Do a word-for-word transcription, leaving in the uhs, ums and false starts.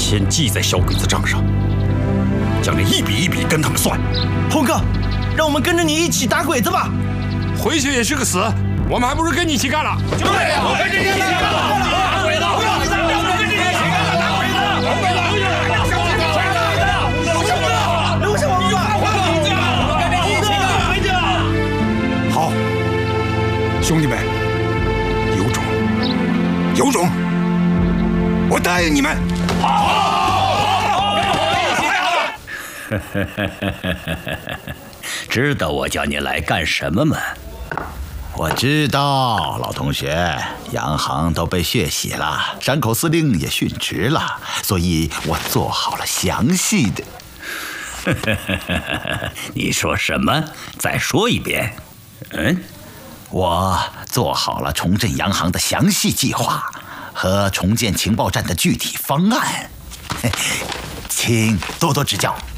先记在小鬼子账上，将这一笔一笔跟他们算。 红哥，让我们跟着你一起打鬼子吧。 回去也是个死，我们还不如跟你一起干了。 对呀，我跟着你一起干了，打鬼子！不要跟着你一起干了，打鬼子！打鬼子！留下我们吧，留下我们吧，我跟着你一起干回去。 好，兄弟们，有种，有种！我答应你们。 好，跟着我们一起干。知道我叫你来干什么吗？ 我知道，老同学，洋行都被血洗了，山口司令也殉职了，所以我做好了详细的。 你说什么？再说一遍。嗯， 我做好了重振洋行的详细计划和重建情报站的具体方案，请多多指教。